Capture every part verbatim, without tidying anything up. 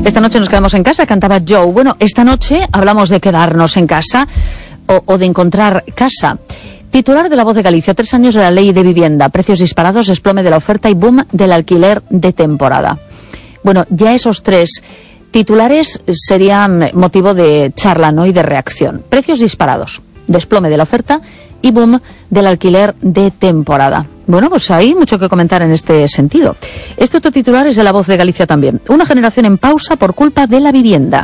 Esta noche nos quedamos en casa, cantaba Joe. Bueno, esta noche hablamos de quedarnos en casa o, o de encontrar casa. Titular de La Voz de Galicia, tres años de la ley de vivienda, precios disparados, desplome de la oferta y boom del alquiler de temporada. Bueno, ya esos tres titulares serían motivo de charla, ¿no?, y de reacción. Precios disparados, desplome de la oferta y boom del alquiler de temporada. Bueno, pues hay mucho que comentar en este sentido. Este otro titular es de La Voz de Galicia también. Una generación en pausa por culpa de la vivienda.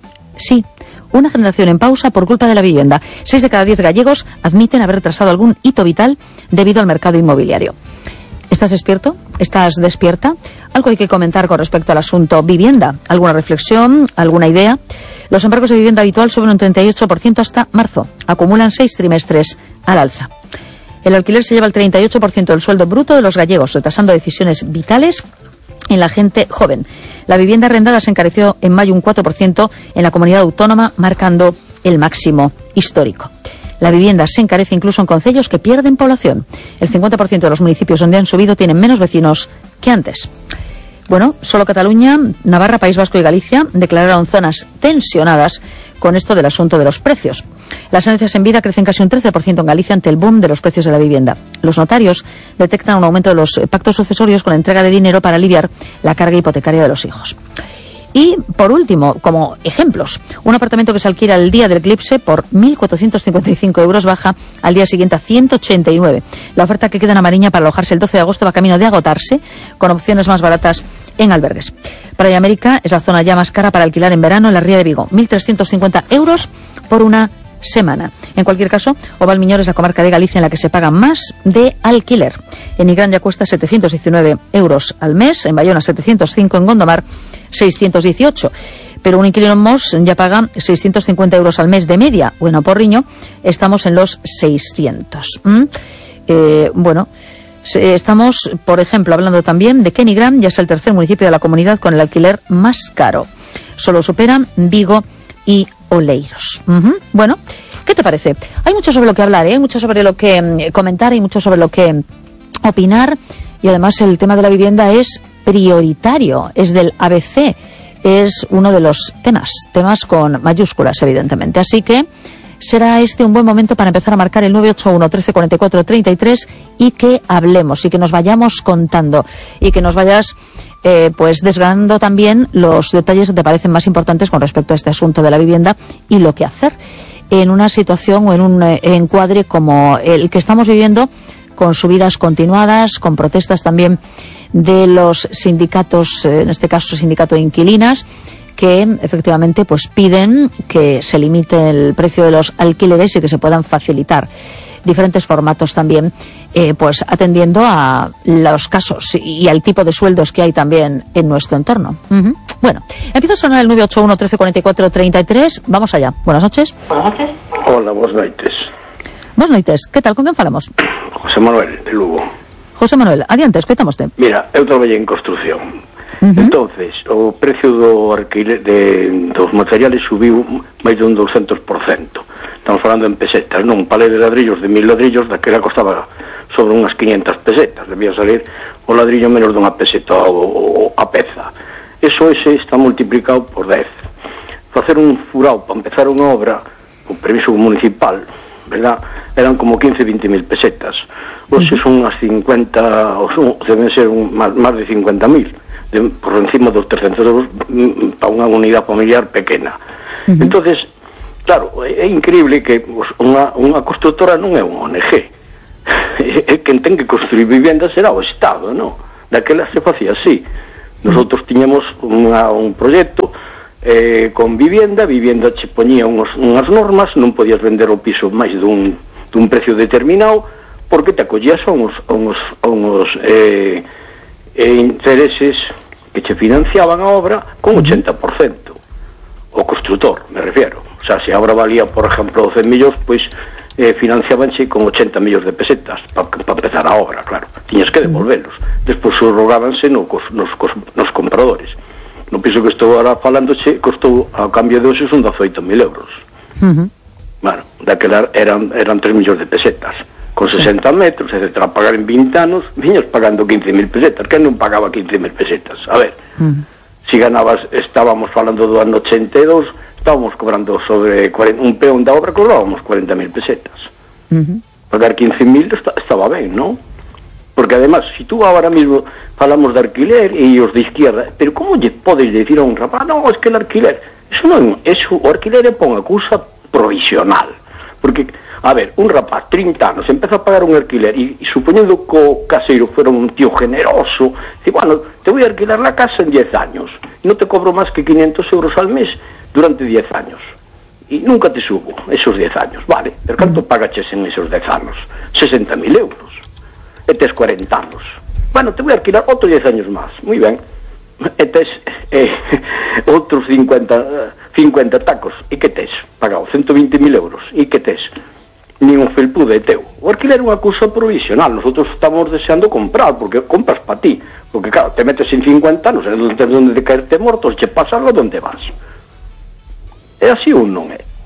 Sí, una generación en pausa por culpa de la vivienda. Seis de cada diez gallegos admiten haber retrasado algún hito vital debido al mercado inmobiliario. ¿Estás despierto? ¿Estás despierta? Algo hay que comentar con respecto al asunto vivienda. ¿Alguna reflexión? ¿Alguna idea? Los embargos de vivienda habitual suben un treinta y ocho por ciento hasta marzo. Acumulan seis trimestres al alza. El alquiler se lleva el treinta y ocho por ciento del sueldo bruto de los gallegos, retrasando decisiones vitales en la gente joven. La vivienda arrendada se encareció en mayo un cuatro por ciento en la comunidad autónoma, marcando el máximo histórico. La vivienda se encarece incluso en concellos que pierden población. El cincuenta por ciento de los municipios donde han subido tienen menos vecinos que antes. Bueno, solo Cataluña, Navarra, País Vasco y Galicia declararon zonas tensionadas con esto del asunto de los precios. Las herencias en vida crecen casi un trece por ciento en Galicia ante el boom de los precios de la vivienda. Los notarios detectan un aumento de los pactos sucesorios con la entrega de dinero para aliviar la carga hipotecaria de los hijos. Y, por último, como ejemplos, un apartamento que se alquila el día del eclipse por mil cuatrocientos cincuenta y cinco euros baja al día siguiente a ciento ochenta y nueve. La oferta que queda en Amariña para alojarse el doce de agosto va camino de agotarse, con opciones más baratas en albergues. Praia América es la zona ya más cara para alquilar en verano en la Ría de Vigo, mil trescientos cincuenta euros por una semana. En cualquier caso, Ovalmiñor es la comarca de Galicia en la que se paga más de alquiler. En Nigrán ya cuesta setecientos diecinueve euros al mes, en Bayona setecientos cinco, en Gondomar seiscientos dieciocho. Pero un inquilino en Mos ya paga seiscientos cincuenta euros al mes de media. Bueno, Porriño estamos en los seiscientos. ¿Mm? Eh, bueno, estamos, por ejemplo, hablando también de que Nigrán ya es el tercer municipio de la comunidad con el alquiler más caro. Solo superan Vigo y Oleiros. Uh-huh. Bueno, ¿qué te parece? Hay mucho sobre lo que hablar, ¿eh? Hay mucho sobre lo que eh, comentar, hay mucho sobre lo que opinar, y además el tema de la vivienda es prioritario, es del A B C, es uno de los temas, temas con mayúsculas, evidentemente. Así que será este un buen momento para empezar a marcar el nueve ocho uno, trece cuarenta y cuatro, treinta y tres y que hablemos y que nos vayamos contando y que nos vayas eh, pues desgranando también los detalles que te parecen más importantes con respecto a este asunto de la vivienda y lo que hacer en una situación o en un eh, encuadre como el que estamos viviendo, con subidas continuadas, con protestas también de los sindicatos, en este caso sindicato de inquilinas, que efectivamente pues piden que se limite el precio de los alquileres y que se puedan facilitar diferentes formatos también, eh, pues atendiendo a los casos y al tipo de sueldos que hay también en nuestro entorno. Uh-huh. Bueno, empieza a sonar el nueve ocho uno, trece cuarenta y cuatro, treinta y tres. Vamos allá. Buenas noches. Buenas noches. Hola, buenas noites. Buenas noites. Que tal? Con quen falamos? José Manuel, de Lugo. José Manuel, adiante, escoitamos-te. Mira, eu traballei en construción. Uh-huh. Entonces, o precio do alquiler de, dos materiales subiu máis de un doscientos por ciento. Estamos falando en pesetas, non? Un palé de ladrillos de mil ladrillos, daquela costaba sobre unhas quinientas pesetas. Debía salir o ladrillo menos dunha peseta o, o a peza. Eso ese está multiplicado por dez. Facer un furado para empezar unha obra, o previso municipal, verdad, eran como quince, veinte mil pesetas. Hoxe son unas cincuenta, ou son, deben ser un, más, más de cincuenta mil, de, por encima dos trescentos euros para unha unidade familiar pequena. Uh-huh. Entonces, claro, é, é increíble que pues, unha, unha constructora non é un O N G. É quen ten que construir viviendas será o Estado, non? Daquela se facía así. Nosotros tiñamos unha, un proxecto eh, con vivienda, vivienda che poñía unos, unhas normas, non podías vender o piso máis dun, dun precio determinado, porque te acollías a unos, a unos, a unos eh, eh, intereses que che financiaban a obra con ochenta por ciento. O constructor, me refiero. O sea, se a obra valía, por ejemplo, doce millóns, pois eh, financiabanche con ochenta millóns de pesetas para pa empezar a obra, claro. Tiñas que devolverlos. Despois subrogábanse no, cos, nos, cos, nos compradores. No piso que estou ahora falandoche costou, a cambio de hoxe, son dezoito mil euros. Uh-huh. Bueno, daquela eran, eran tres millóns de pesetas. Con sesenta metros, etcétera, a pagar en vinte anos, viñas pagando quince mil pesetas. Que non pagaba quince mil pesetas? A ver, uh-huh. si ganabas, estábamos falando do ano ochenta e dous, estábamos cobrando sobre cuarenta, un peón da obra cobrábamos cuarenta mil pesetas. Uh-huh. Pagar quince mil está, estaba ben, non? Porque además, si tú ahora mismo falamos de alquiler e os de izquierda, pero como lle podes decir a un rapaz, no, es que el alquiler, eso non, eso, o alquiler é pon a cousa provisional, porque, a ver, un rapaz, trinta anos, empeza a pagar un alquiler, e, e supoñendo que o caseiro fuera un tío generoso, dice, bueno, te voy a alquilar la casa en diez años, no te cobro más que quinientos euros al mes durante diez años, e nunca te subo esos diez años, vale, pero canto pagaches en esos diez anos? sesenta mil euros. E tes cuarenta anos. Bueno, te voy a alquilar outros diez años máis. Moi ben. E tes eh, outros cincuenta, cincuenta tacos. E que tes? Pagado ciento veinte mil euros. E que tes? Ni un felpude teu. O alquiler é unha cousa provisional. Nosotros estamos deseando comprar, porque compras para ti. Porque claro, te metes en cincuenta anos, e non tens onde de caerte mortos, che pasa algo donde vas. É así ou non é?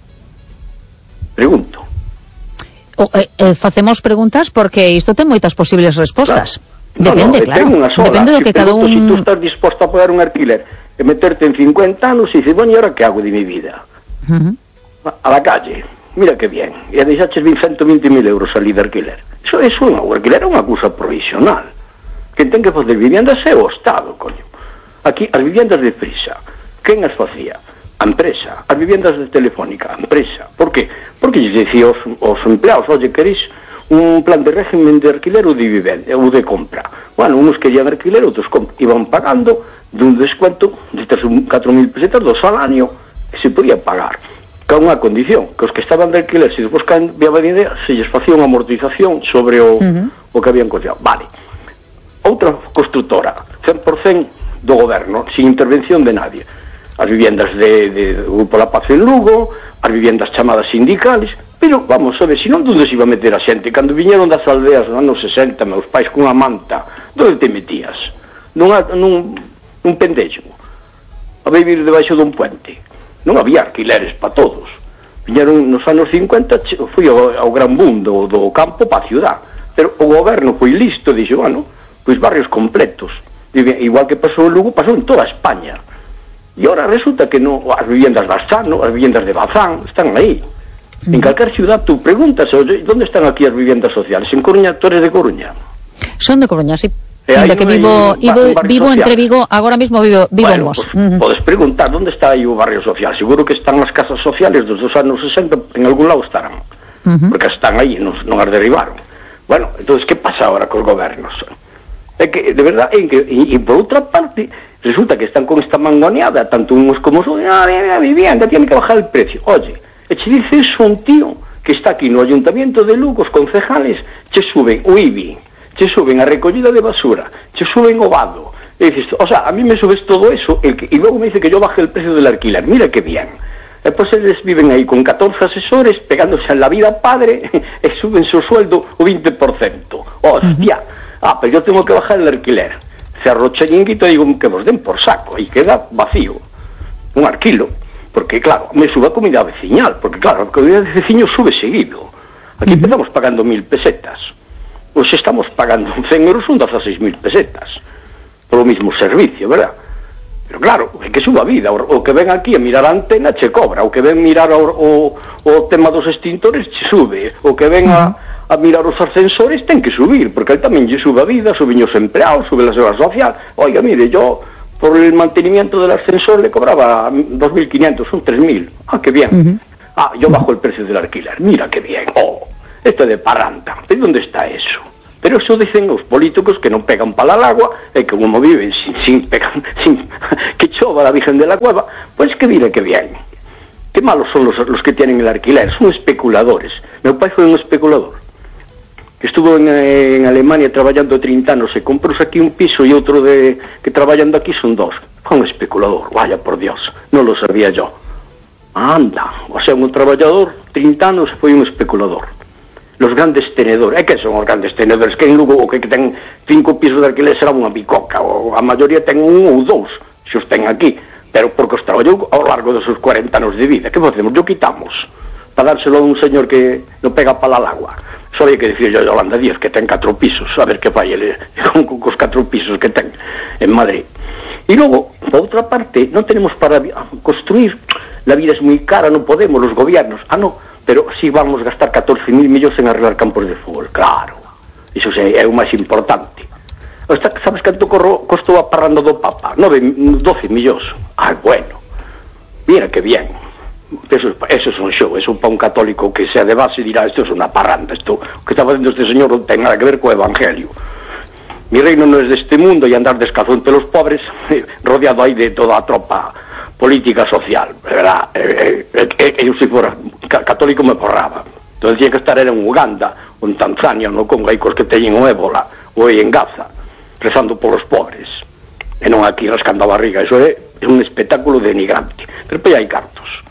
Pregunto. O, eh, eh, facemos preguntas porque isto ten moitas posibles respostas. Claro. Depende, no, no, claro. Depende do que cada un... Si tú estás disposto a pagar un alquiler e meterte en cincuenta anos e dices, bueno, ¿y ahora qué hago de mi vida? Uh-huh. A la calle. Mira que bien. E deixaches ciento veinte mil euros ali de alquiler. Eso é unha, o alquiler é unha cousa provisional. Quen ten que fazer viviendas é o Estado, coño. Aquí, as viviendas de Prisa, quen as facía? A empresa, as viviendas de Telefónica, a empresa. Por que? Porque lles dicía os, os empleados, oye, queréis un plan de régimen de alquiler ou de vivenda, ou de compra. Bueno, unos querían alquiler, outros iban pagando dun descuento de catro mil pesetas do salario que se podía pagar. Que unha condición, que os que estaban de alquiler, se despois cambiaba de idea, se lles facía unha amortización sobre o, uh-huh. o que habían confiado. Vale. Outra constructora, cen por cento do goberno, sin intervención de nadie. As viviendas de, de, de Grupo La Paz en Lugo, as viviendas chamadas sindicales, pero vamos a ver, se non onde se iba a meter a xente? Cando viñeron das aldeas nos anos sesenta, meus pais con a manta, onde te metías? Nun, nun, nun pendello, a vivir debaixo dun puente. Non había alquileres para todos. Viñeron nos anos cincuenta, foi ao, ao gran boom do, do campo para a ciudad, pero o goberno foi listo, dixo, bueno, pois barrios completos. Igual que pasou en Lugo, pasou en toda España. E ahora resulta que no, as viviendas de Barzano, as viviendas de Bazán, están aí. Uh-huh. En calquer ciudad tú preguntas, oye, ¿dónde están aquí as viviendas sociales? En Coruña, tú eres de Coruña? Son de Coruña, sí. Onde que vivo, vivo, vivo entre Vigo, agora mismo vivo, vivo bueno, en Mos. Pues, uh-huh. Podes preguntar, ¿dónde está aí o barrio social? Seguro que están as casas sociales dos dos anos sesenta, en algún lado estarán. Uh-huh. Porque están aí, non, non as derribaron. Bueno, entonces, que pasa ahora cos gobernos? É que, de verdad, é que, e, e por outra parte, resulta que están con esta mangoneada, tanto unos como os outros, ah, la vivienda, tiene que bajar el precio. Oye, e che dice eso un tío que está aquí no Ayuntamiento de Lugo, os concejales, che suben o I B I, che suben a recollida de basura, che suben o vado. E dices, o sea, a mí me subes todo eso, el que, y luego me dice que yo baje el precio del alquiler. Mira qué bien. E pues eles viven aí con catorce asesores, pegándose en la vida padre, e suben su sueldo o veinte por ciento. Hostia. Uh-huh. Ah, pero yo tengo que bajar el alquiler. Cerro chiringuito e digo que vos den por saco, e queda vacío. Un alquilo. Porque, claro, me sube a comida veciñal, porque, claro, a comida de veciño sube seguido. Aquí uh-huh. empezamos pagando mil pesetas. Pois estamos pagando cen euros, son dieciséis mil pesetas. Por o mismo servicio, verdad? Pero claro, é que suba a vida. O, o que ven aquí a mirar a antena che cobra. O que ven mirar o, o, o tema dos extintores che sube. O que ven a... a mirar os ascensores ten que subir, porque él tamén lle sube a vida, suben os empleados, sube la seguridad social. Oiga, mire, yo por el mantenimiento del ascensor le cobraba dos mil quinientos, son tres mil. Ah, qué bien. Uh-huh. Ah, yo bajo el precio del alquiler. Mira qué bien. Oh, esto de parranda. ¿De dónde está eso? Pero eso dicen os políticos que non pegan pala al agua e que como viven sin, sin pegan, sin que chova la Virgen de la Cueva, pues que mire qué bien. Qué malos son los, los que tienen el alquiler, son especuladores. Meu pai foi un especulador. Estuvo en, en Alemania traballando trinta anos e comprou aquí un piso e outro de que traballando aquí son dos. Foi un especulador, vaya por Dios, non lo sabía yo. Anda, o sea, un traballador trinta anos foi un especulador. Los grandes tenedores, é que son os grandes tenedores, que en Lugo o que ten cinco pisos de alquiler será unha bicoca, ou a maioría ten un ou dous, se os ten aquí, pero porque os traballou ao largo dos seus cuarenta anos de vida. Que facemos? Yo quitamos para dárselo a un señor que non pega pala al agua. Só hai que dicir yo a Yolanda Díaz que ten catro pisos, a ver que fai ele con, con os catro pisos que ten en Madrid. E logo, por outra parte, non tenemos para construir, la vida es moi cara, non podemos, los gobiernos, ah, no, pero si vamos a gastar catorce mil millóns en arreglar campos de fútbol, claro, iso é o máis importante. Sabes canto costou a parranda do Papa? doce millóns. Ah, bueno, mira que bien. Eso, eso es un show, eso para un católico que sea de base dirá, esto es una parranda, esto que está facendo este señor non ten nada que ver co evangelio. Mi reino non é deste mundo e andar descalzo entre los pobres, rodeado aí de toda a tropa política social, verdad? Eh, eh, eh, eu se fora católico me porraba. Entón decía que estar era en Uganda, ou en Tanzania, no Congo, aí cos que teñen o ébola, ou aí en Gaza, rezando polos pobres, e non aquí rascando a barriga. Eso é, é un espectáculo denigrante, pero pois hai cartos.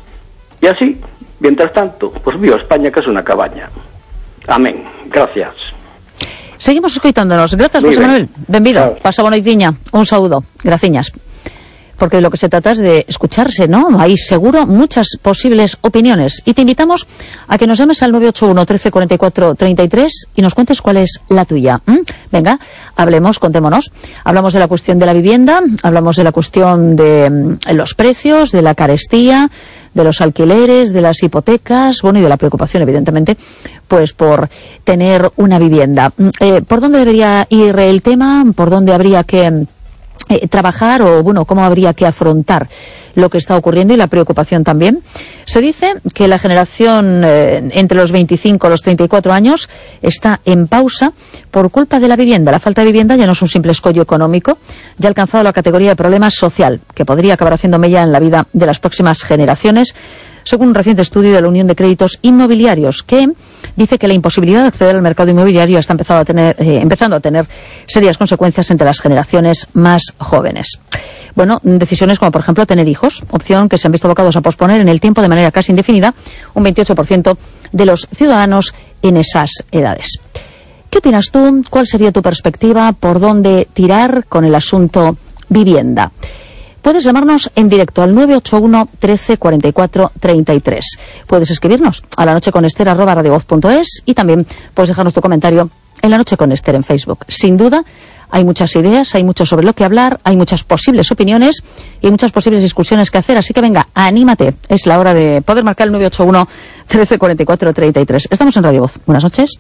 E así, mientras tanto, pues vivo España que es una cabaña. Amén. Gracias. Seguimos escoitándonos. Grazas, José Manuel. Benvido. Pasa boa noitiña. Un saúdo. Graciñas. Porque de lo que se trata es de escucharse, ¿no? Hay seguro muchas posibles opiniones. Y te invitamos a que nos llames al nueve ocho uno, trece, cuarenta y cuatro, treinta y tres y nos cuentes cuál es la tuya. ¿Mm? Venga, hablemos, contémonos. Hablamos de la cuestión de la vivienda, hablamos de la cuestión de mm, los precios, de la carestía, de los alquileres, de las hipotecas, bueno, y de la preocupación, evidentemente, pues por tener una vivienda. Eh, ¿Por dónde debería ir el tema? ¿Por dónde habría que Eh, trabajar o, bueno, cómo habría que afrontar lo que está ocurriendo y la preocupación también? Se dice que la generación eh, entre los veinticinco y los treinta y cuatro años está en pausa por culpa de la vivienda. La falta de vivienda ya no es un simple escollo económico, ya ha alcanzado la categoría de problema social, que podría acabar haciendo mella en la vida de las próximas generaciones, según un reciente estudio de la Unión de Créditos Inmobiliarios, que dice que la imposibilidad de acceder al mercado inmobiliario está empezado a tener, eh, empezando a tener serias consecuencias entre las generaciones más jóvenes. Bueno, decisiones como, por ejemplo, tener hijos, opción que se han visto abocados a posponer en el tiempo de manera casi indefinida, un veintiocho por ciento de los ciudadanos en esas edades. ¿Qué opinas tú? ¿Cuál sería tu perspectiva? ¿Por dónde tirar con el asunto vivienda? Puedes llamarnos en directo al nueve ocho uno, trece, cuarenta y cuatro, treinta y tres. Puedes escribirnos a la noche con Ester arroba radiovoz punto es y también puedes dejarnos tu comentario en La Noche con Ester en Facebook. Sin duda, hay muchas ideas, hay mucho sobre lo que hablar, hay muchas posibles opiniones y hay muchas posibles discusiones que hacer. Así que venga, anímate. Es la hora de poder marcar el nueve ocho uno, trece, cuarenta y cuatro, treinta y tres. Estamos en Radio Voz. Buenas noches.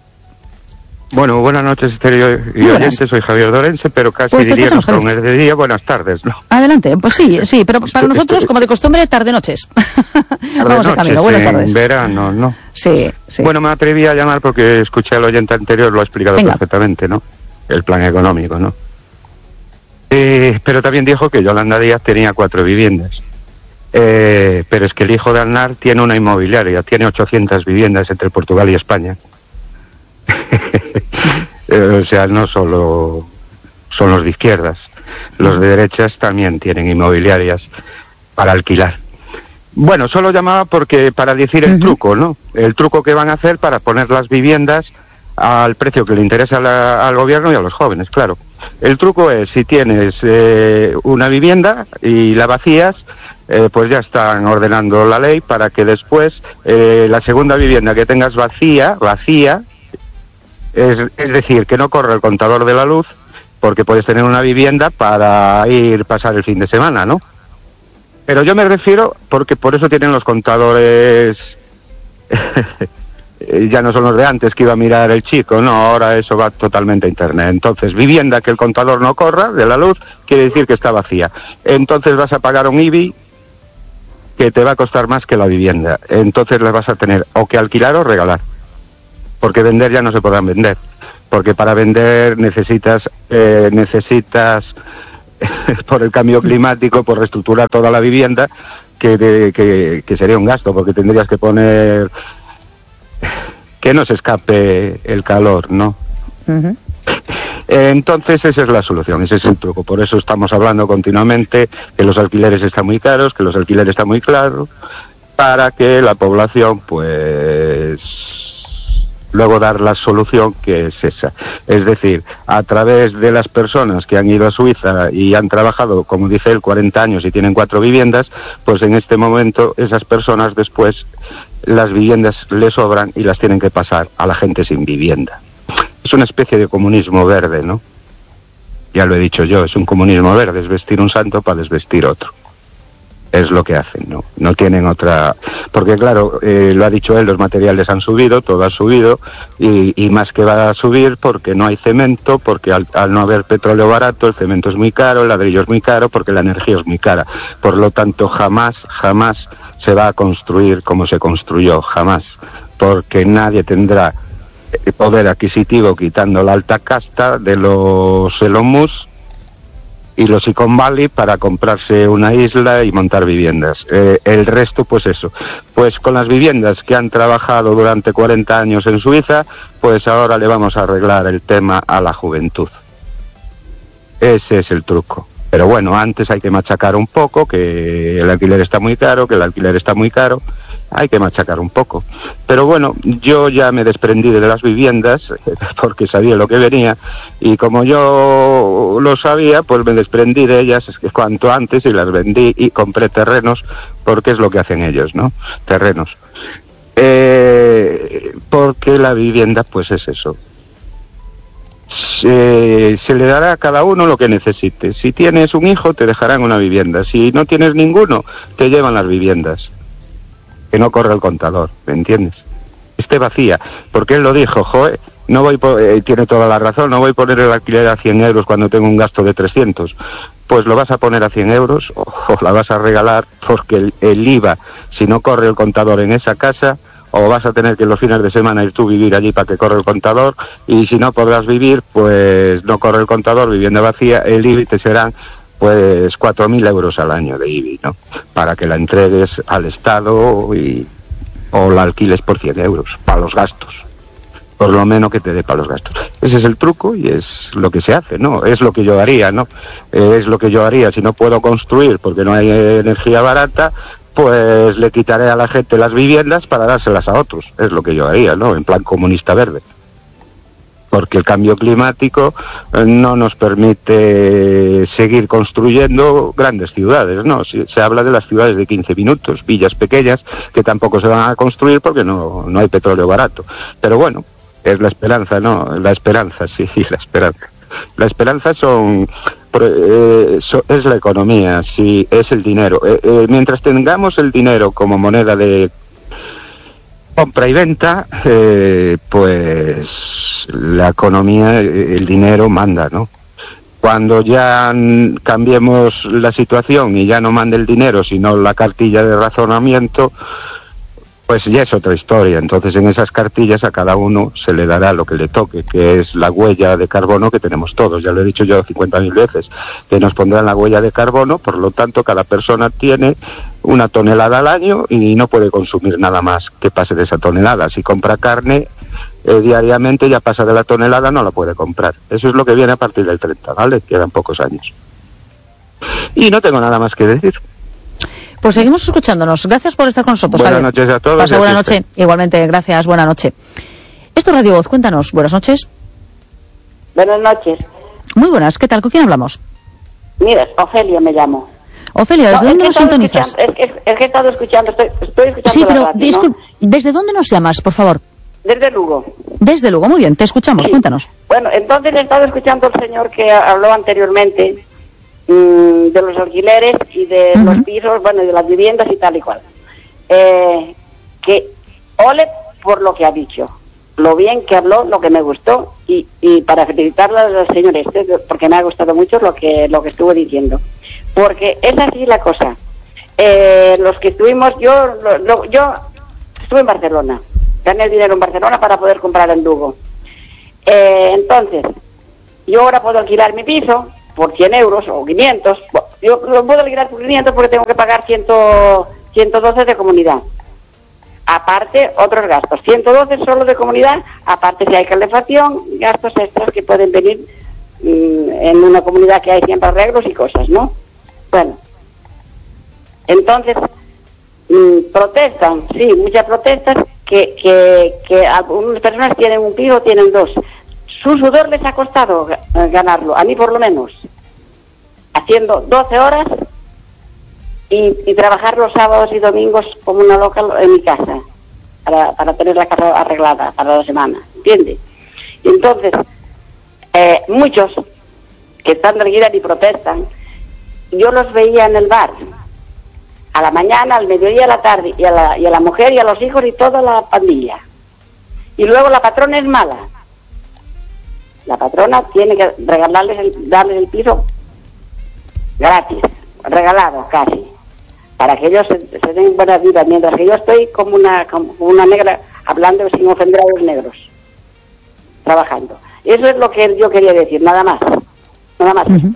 Bueno, buenas noches, Esther y oyentes, soy Javier Dorense, pero casi pues diría que con el de día, buenas tardes, ¿no? Adelante, pues sí, sí, pero para nosotros, como de costumbre, tarde-noches. Vamos de camino, buenas tardes. En verano, ¿no? Sí, sí. Bueno, me atreví a llamar porque escuché al oyente anterior, lo ha explicado Venga. perfectamente, ¿no? El plan económico, ¿no? Eh, pero también dijo que Yolanda Díaz tenía cuatro viviendas. Eh, pero es que el hijo de Aznar tiene una inmobiliaria, tiene ochocientas viviendas entre Portugal y España. O sea, no solo son los de izquierdas, los de derechas también tienen inmobiliarias para alquilar. Bueno, solo llamaba porque para decir el uh-huh. truco, ¿no? El truco que van a hacer para poner las viviendas al precio que le interesa a la, al gobierno y a los jóvenes, claro. El truco es, si tienes eh, una vivienda y la vacías, eh, pues ya están ordenando la ley para que después eh, la segunda vivienda que tengas vacía, vacía, Es, es decir, que no corre el contador de la luz, porque puedes tener una vivienda para ir pasar el fin de semana, ¿no? Pero yo me refiero, porque por eso tienen los contadores, ya no son los de antes que iba a mirar el chico, no, ahora eso va totalmente a internet. Entonces, vivienda que el contador no corra de la luz, quiere decir que está vacía. Entonces vas a pagar un I B I que te va a costar más que la vivienda. Entonces le vas a tener o que alquilar o regalar. Porque vender ya no se podrán vender, porque para vender necesitas eh, necesitas por el cambio climático, por reestructurar toda la vivienda, que, de, que, que sería un gasto, porque tendrías que poner que no se escape el calor, ¿no? Uh-huh. Entonces esa es la solución, ese es el truco. Por eso estamos hablando continuamente que los alquileres están muy caros, que los alquileres están muy claros, para que la población pues luego dar la solución, que es esa. Es decir, a través de las personas que han ido a Suiza y han trabajado, como dice él, cuarenta años y tienen cuatro viviendas, pues en este momento esas personas después las viviendas les sobran y las tienen que pasar a la gente sin vivienda. Es una especie de comunismo verde, ¿no? Ya lo he dicho yo, es un comunismo verde, es vestir un santo para desvestir otro. Es lo que hacen, ¿no? No tienen otra... Porque claro, eh, lo ha dicho él, los materiales han subido, todo ha subido, y, y más que va a subir porque no hay cemento, porque al, al no haber petróleo barato, el cemento es muy caro, el ladrillo es muy caro, porque la energía es muy cara. Por lo tanto, jamás, jamás se va a construir como se construyó, jamás. Porque nadie tendrá poder adquisitivo, quitando la alta casta de los Elon Musk y los Silicon Valley, para comprarse una isla y montar viviendas. Eh, el resto, pues eso. Pues con las viviendas que han trabajado durante cuarenta años en Suiza, pues ahora le vamos a arreglar el tema a la juventud. Ese es el truco. Pero bueno, antes hay que machacar un poco, que el alquiler está muy caro, que el alquiler está muy caro. Hay que machacar un poco. Pero bueno, yo ya me desprendí de las viviendas porque sabía lo que venía, y como yo lo sabía, pues me desprendí de ellas cuanto antes y las vendí y compré terrenos, porque es lo que hacen ellos, ¿no? Terrenos. Eh, porque la vivienda, pues es eso. Se, se le dará a cada uno lo que necesite. Si tienes un hijo, te dejarán una vivienda. Si no tienes ninguno, te llevan las viviendas. Que no corre el contador, ¿me entiendes? Esté vacía, porque él lo dijo, joe, no voy por, eh, tiene toda la razón, no voy a poner el alquiler a cien euros cuando tengo un gasto de trescientos. Pues lo vas a poner a cien euros o, o la vas a regalar, porque el, el I V A, si no corre el contador en esa casa, o vas a tener que los fines de semana ir tú vivir allí para que corre el contador, y si no podrás vivir, pues no corre el contador, vivienda vacía, el I V A te serán pues cuatro mil euros al año de I B I, ¿no? Para que la entregues al Estado y o la alquiles por cien euros, para los gastos. Por lo menos que te dé para los gastos. Ese es el truco y es lo que se hace, ¿no? Es lo que yo haría, ¿no? Eh, es lo que yo haría si no puedo construir porque no hay energía barata, pues le quitaré a la gente las viviendas para dárselas a otros. Es lo que yo haría, ¿no? En plan comunista verde. Porque el cambio climático eh, no nos permite seguir construyendo grandes ciudades, ¿no? Se, se habla de las ciudades de quince minutos, villas pequeñas, que tampoco se van a construir porque no, no hay petróleo barato. Pero bueno, es la esperanza, ¿no? La esperanza, sí, la esperanza. La esperanza son, eh, so, es la economía, sí, es el dinero. Eh, eh, mientras tengamos el dinero como moneda de compra y venta, eh, pues la economía, el dinero manda, ¿no? Cuando ya cambiemos la situación y ya no mande el dinero, sino la cartilla de razonamiento, pues ya es otra historia. Entonces en esas cartillas a cada uno se le dará lo que le toque, que es la huella de carbono que tenemos todos. Ya lo he dicho yo cincuenta mil veces, que nos pondrán la huella de carbono, por lo tanto cada persona tiene una tonelada al año y no puede consumir nada más que pase de esa tonelada. Si compra carne eh, diariamente, ya pasa de la tonelada, no la puede comprar. Eso es lo que viene a partir del treinta, ¿vale? Quedan pocos años. Y no tengo nada más que decir. Pues seguimos escuchándonos. Gracias por estar con nosotros. Buenas Javier. noches a todos. Pasa buena noche. Igualmente, gracias. Buena noche. Esto es Radio Voz. Cuéntanos. Buenas noches. Buenas noches. Muy buenas. ¿Qué tal? ¿Con quién hablamos? Mira, Ofelia me llamo. Ofelia, ¿desde no, dónde nos sintonizas? Es, es, es que he estado escuchando, estoy, estoy escuchando Sí, pero la radio, disculpe, ¿no? ¿desde dónde nos llamas, por favor? Desde Lugo. Desde Lugo, muy bien, te escuchamos, Sí. Cuéntanos. Bueno, entonces he estado escuchando al señor que habló anteriormente mmm, de los alquileres y de Uh-huh. los pisos, bueno, y de las viviendas y tal y cual. Eh, que ole por lo que ha dicho, lo bien que habló, lo que me gustó, y, y para felicitarle al señor este, porque me ha gustado mucho lo que lo que estuvo diciendo. Porque es así la cosa. Eh, los que estuvimos, yo lo, lo, yo estuve en Barcelona, gané el dinero en Barcelona para poder comprar en Lugo. Eh, entonces, yo ahora puedo alquilar mi piso por cien euros o quinientos. Bueno, yo lo puedo alquilar por quinientos porque tengo que pagar ciento doce de comunidad. Aparte, otros gastos. ciento doce solo de comunidad, aparte si hay calefacción, gastos extras que pueden venir mmm, en una comunidad que hay siempre arreglos y cosas, ¿no? Bueno, entonces, mmm, protestan, sí, muchas protestas, que, que, que algunas personas tienen un piso, tienen dos. Su sudor les ha costado ganarlo, a mí por lo menos, haciendo doce horas y, y trabajar los sábados y domingos como una loca en mi casa, para, para tener la casa arreglada para la semana, ¿entiende? Y entonces, eh, muchos que están tranquilas y protestan, yo los veía en el bar, a la mañana, al mediodía, a la tarde, y a la, y a la mujer y a los hijos y toda la pandilla. Y luego la patrona es mala. La patrona tiene que regalarles el, darles el piso gratis, regalado casi, para que ellos se, se den buena vida, mientras que yo estoy como una, como una negra, hablando sin ofender a los negros, trabajando. Eso es lo que yo quería decir, nada más. Nada más. Uh-huh.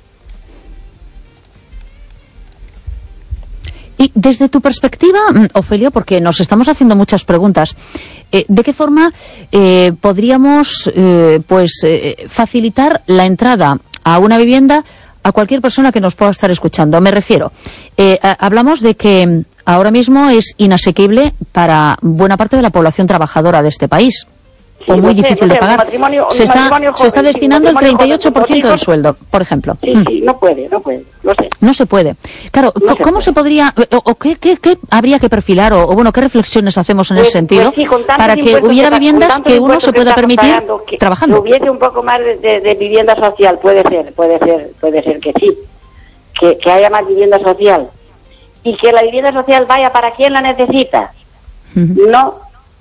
Y desde tu perspectiva, Ofelia, porque nos estamos haciendo muchas preguntas, eh, ¿de qué forma eh, podríamos eh, pues eh, facilitar la entrada a una vivienda a cualquier persona que nos pueda estar escuchando? Me refiero, eh, a, hablamos de que ahora mismo es inasequible para buena parte de la población trabajadora de este país. Sí, o muy no sé, difícil no sé, de pagar. Se está, joven, se está destinando el treinta y ocho por ciento del sueldo, por ejemplo. Sí, sí, no puede, no puede, lo sé. No se puede. Claro, no se ¿cómo puede. se podría, o, o qué, qué, qué habría que perfilar, o, o bueno, qué reflexiones hacemos en pues, ese sentido, pues sí, para que hubiera que, viviendas que uno se pueda permitir pagando, que, trabajando? Que hubiese un poco más de, de, de vivienda social, puede ser, puede ser, puede ser que sí. Que, que haya más vivienda social. Y que la vivienda social vaya para quien la necesita. Uh-huh. No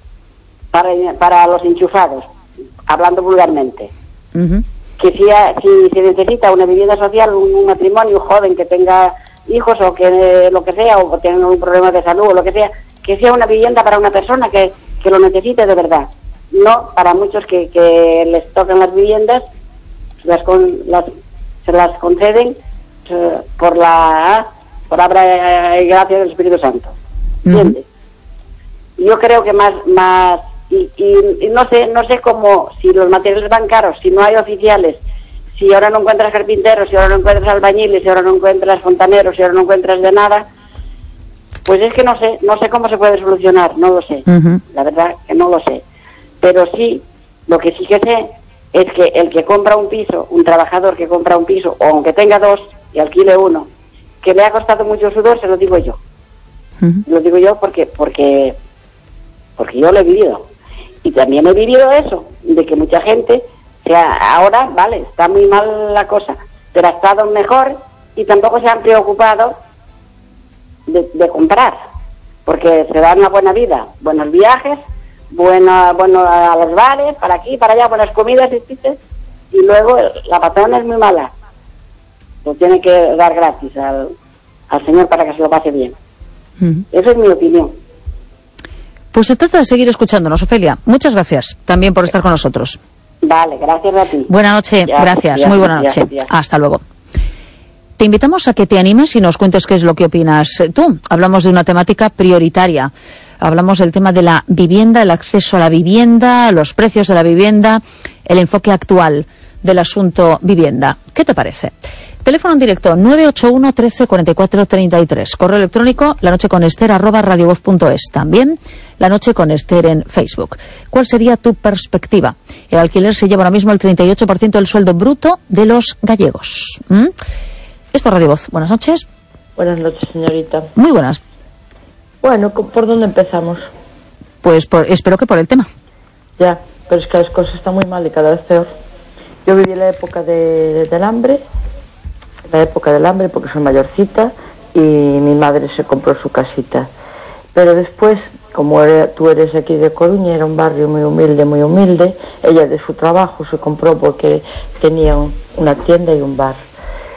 para, para los enchufados, hablando vulgarmente. Uh-huh. Que si, si se necesita una vivienda social, un, un matrimonio joven que tenga hijos o que eh, lo que sea, o que tenga un problema de salud o lo que sea, que sea una vivienda para una persona que, que lo necesite de verdad. No para muchos que, que les tocan las viviendas, las, con, las se las conceden eh, por la por obra y gracia del Espíritu Santo. ¿Entiendes? Uh-huh. Yo creo que más más Y, y, y no sé no sé cómo, si los materiales van caros, si no hay oficiales, si ahora no encuentras carpinteros, si ahora no encuentras albañiles, si ahora no encuentras fontaneros, si ahora no encuentras de nada, pues es que no sé, no sé cómo se puede solucionar, no lo sé, uh-huh. La verdad que no lo sé, pero sí, lo que sí que sé es que el que compra un piso, un trabajador que compra un piso, o aunque tenga dos y alquile uno, que le ha costado mucho sudor, se lo digo yo, uh-huh. Lo digo yo porque porque porque yo lo he vivido. Y también he vivido eso, de que mucha gente, o sea, ahora, vale, está muy mal la cosa, pero ha estado mejor y tampoco se han preocupado de, de comprar, porque se dan una buena vida, buenos viajes, bueno, bueno a los bares, para aquí, para allá, buenas comidas, y luego la patrona es muy mala. Lo tiene que dar gratis al, al señor para que se lo pase bien. Uh-huh. Esa es mi opinión. Pues se trata de seguir escuchándonos, Ofelia. Muchas gracias también por estar con nosotros. Vale, gracias a ti. Buena noche, ya, gracias, ya, muy buena noche. Ya, ya. Hasta luego. Te invitamos a que te animes y nos cuentes qué es lo que opinas tú. Hablamos de una temática prioritaria. Hablamos del tema de la vivienda, el acceso a la vivienda, los precios de la vivienda, el enfoque actual del asunto vivienda. ¿Qué te parece? Teléfono en directo nueve ocho uno, trece, cuarenta y cuatro, treinta y tres. Correo electrónico lanocheconester arroba radiovoz punto es. También La Noche con Ester en Facebook. ¿Cuál sería tu perspectiva? El alquiler se lleva ahora mismo el treinta y ocho por ciento del sueldo bruto de los gallegos. ¿Mm? Esto es Radio Voz. Buenas noches. Buenas noches, señorita. Muy buenas. Bueno, ¿por dónde empezamos? Pues por, espero que por el tema. Ya, pero es que las cosas están muy mal y cada vez peor. Yo viví la época de, del hambre, la época del hambre porque soy mayorcita y mi madre se compró su casita. Pero después, como era, tú eres aquí de Coruña, era un barrio muy humilde, muy humilde, ella de su trabajo se compró porque tenía un, una tienda y un bar.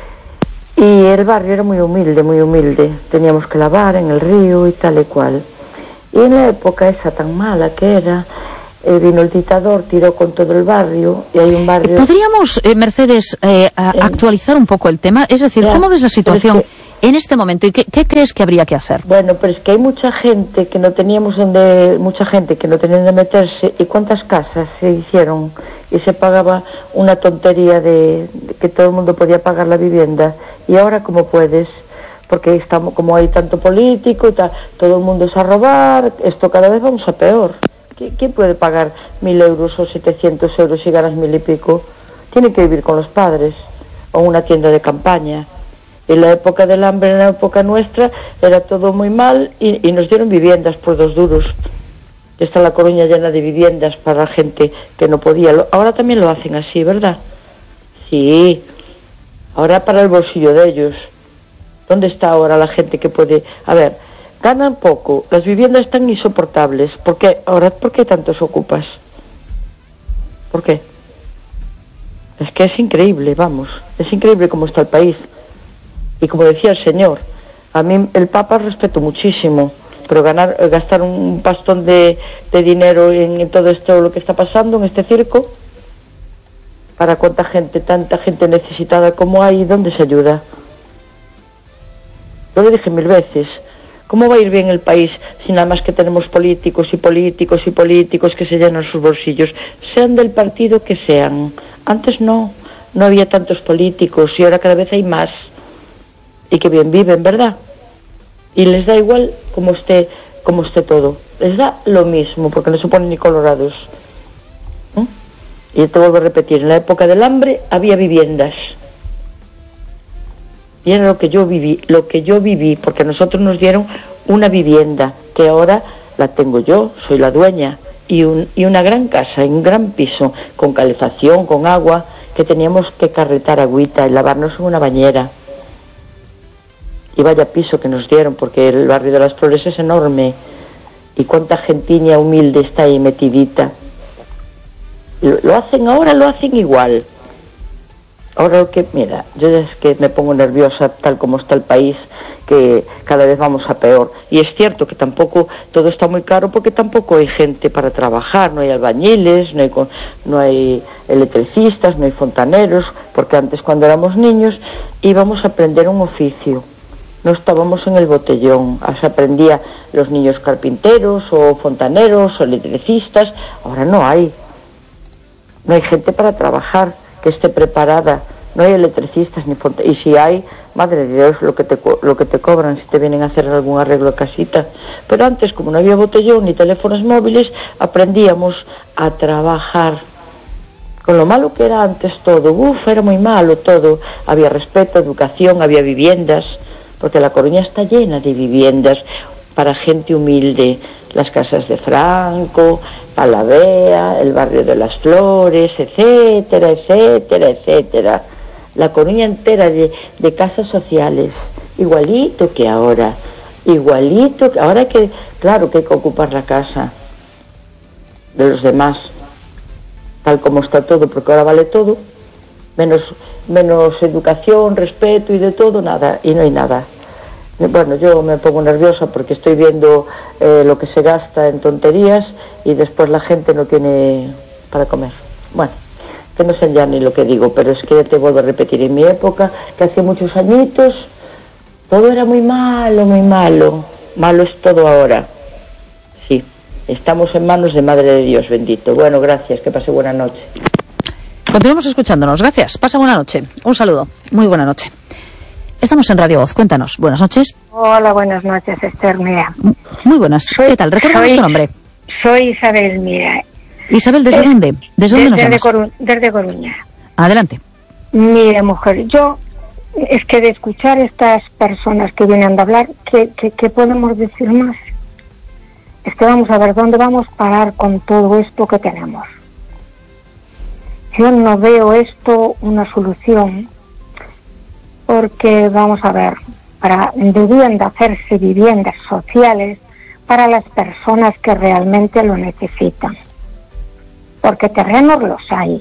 Y el barrio era muy humilde, muy humilde. Teníamos que lavar en el río y tal y cual. Y en la época esa tan mala que era, eh, vino el dictador, tiró con todo el barrio y hay un barrio... ¿Podríamos, eh, Mercedes, eh, a, eh, actualizar un poco el tema? Es decir, ya, ¿cómo ves la situación en este momento y qué, qué crees que habría que hacer? Bueno, pero es que hay mucha gente que no teníamos donde, mucha gente que no tenía donde meterse, y cuántas casas se hicieron y se pagaba una tontería de, de que todo el mundo podía pagar la vivienda, y ahora cómo puedes, porque estamos, como hay tanto político y tal, todo el mundo es a robar, esto cada vez vamos a peor. ¿Quién puede pagar mil euros o setecientos euros si ganas mil y pico? Tiene que vivir con los padres o una tienda de campaña. En la época del hambre, en la época nuestra, era todo muy mal y, y nos dieron viviendas por dos duros. Está La Coruña llena de viviendas para gente que no podía. Ahora también lo hacen así, ¿verdad? Sí, ahora para el bolsillo de ellos. ¿Dónde está ahora la gente que puede...? A ver, ganan poco, las viviendas están insoportables. ¿Por qué? Ahora, ¿por qué tantos ocupas? ¿Por qué? Es que es increíble, vamos, es increíble cómo está el país. Y como decía el señor, a mí el Papa respeto muchísimo, pero ganar, gastar un pastón de, de dinero en, en todo esto, lo que está pasando en este circo, para cuánta gente, tanta gente necesitada como hay, ¿dónde se ayuda? Yo lo dije mil veces, ¿cómo va a ir bien el país si nada más que tenemos políticos y políticos y políticos que se llenan sus bolsillos, sean del partido que sean? Antes no, no había tantos políticos y ahora cada vez hay más. Y que bien viven, ¿verdad? Y les da igual como esté, como esté todo. Les da lo mismo, porque no se ponen ni colorados. ¿Eh? Y te vuelvo a repetir, en la época del hambre había viviendas. Y era lo que yo viví, lo que yo viví, porque a nosotros nos dieron una vivienda, que ahora la tengo yo, soy la dueña. Y, un, y una gran casa, un gran piso, con calefacción, con agua, que teníamos que carretar agüita y lavarnos en una bañera. Y vaya piso que nos dieron, porque el barrio de las Flores es enorme. Y cuánta gentiña humilde está ahí metidita. Lo, lo hacen ahora, lo hacen igual. Ahora lo que, mira, yo es que me pongo nerviosa tal como está el país, que cada vez vamos a peor. Y es cierto que tampoco, todo está muy caro porque tampoco hay gente para trabajar, no hay albañiles, no hay, no hay electricistas, no hay fontaneros, porque antes cuando éramos niños íbamos a aprender un oficio. No estábamos en el botellón, se aprendía los niños carpinteros o fontaneros o electricistas, ahora no hay. No hay gente para trabajar que esté preparada, no hay electricistas ni fontaneros, y si hay, madre de Dios, lo que te lo que te cobran si te vienen a hacer algún arreglo de casita. Pero antes, como no había botellón ni teléfonos móviles, aprendíamos a trabajar. Con lo malo que era antes todo, uff, era muy malo todo, había respeto, educación, había viviendas, porque La Coruña está llena de viviendas para gente humilde, las casas de Franco, Palavea, el barrio de las Flores, etcétera, etcétera, etcétera. La Coruña entera de, de casas sociales, igualito que ahora, igualito que ahora que, claro que hay que ocupar la casa de los demás, tal como está todo, porque ahora vale todo, menos, menos educación, respeto y de todo, nada, y no hay nada. Bueno, yo me pongo nerviosa porque estoy viendo eh, lo que se gasta en tonterías y después la gente no tiene para comer. Bueno, que no sé ya ni lo que digo, pero es que te vuelvo a repetir, en mi época, que hace muchos añitos, todo era muy malo, muy malo. Malo es todo ahora. Sí, estamos en manos de Madre de Dios, bendito. Bueno, gracias, que pase buena noche. Continuamos escuchándonos, gracias. Pasa buena noche. Un saludo. Muy buena noche. Estamos en Radio Voz, cuéntanos. Buenas noches. Hola, buenas noches, Esther, mira. Muy buenas. Soy, ¿qué tal? Recuérdanos tu nombre. Soy Isabel, mira. Isabel, ¿desde eh, dónde? ¿Desde dónde nos llamas? Coru desde Coruña. Adelante. Mira, mujer, yo, es que de escuchar estas personas que vienen a hablar, ¿qué, qué, qué podemos decir más? Es que vamos a ver dónde vamos a parar con todo esto que tenemos. Yo no veo esto una solución. Porque, vamos a ver, para, debían de hacerse viviendas sociales para las personas que realmente lo necesitan. Porque terrenos los hay.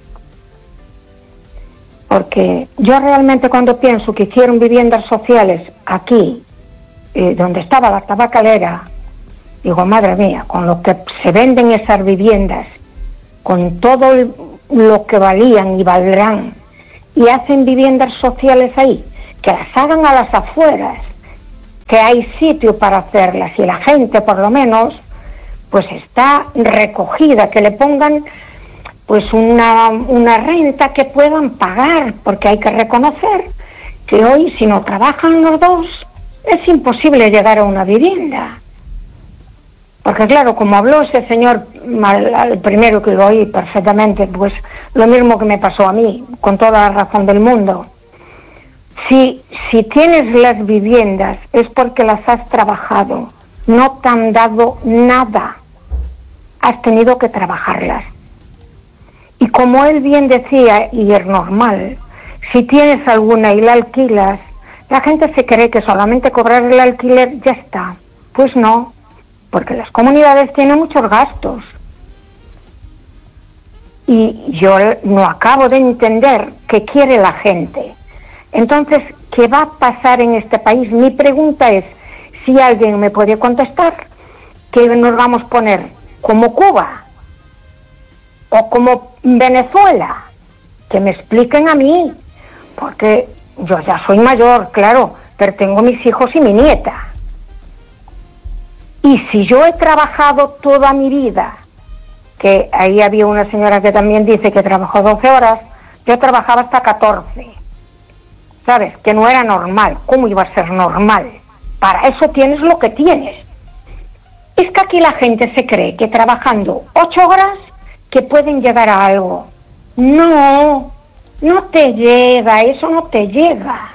Porque yo realmente cuando pienso que hicieron viviendas sociales aquí, eh, donde estaba la tabacalera, digo, madre mía, con lo que se venden esas viviendas, con todo el, lo que valían y valdrán, y hacen viviendas sociales ahí, que las hagan a las afueras, que hay sitio para hacerlas y la gente por lo menos pues está recogida, que le pongan pues una, una renta que puedan pagar, porque hay que reconocer que hoy si no trabajan los dos es imposible llegar a una vivienda. Porque claro, como habló ese señor, el primero que lo oí perfectamente, pues lo mismo que me pasó a mí, con toda la razón del mundo. Si, si tienes las viviendas es porque las has trabajado, no te han dado nada, has tenido que trabajarlas. Y como él bien decía, y es normal, si tienes alguna y la alquilas, la gente se cree que solamente cobrar el alquiler ya está. Pues no, porque las comunidades tienen muchos gastos. Y yo no acabo de entender qué quiere la gente. Entonces, ¿qué va a pasar en este país? Mi pregunta es, si alguien me puede contestar, ¿qué nos vamos a poner? ¿Como Cuba? ¿O como Venezuela? Que me expliquen a mí, porque yo ya soy mayor, claro, pero tengo mis hijos y mi nieta. Y si yo he trabajado toda mi vida, que ahí había una señora que también dice que trabajó doce horas, yo trabajaba hasta catorce, ¿sabes? Que no era normal. ¿Cómo iba a ser normal? Para eso tienes lo que tienes. Es que aquí la gente se cree que trabajando ocho horas que pueden llegar a algo. No, no te llega, eso no te llega.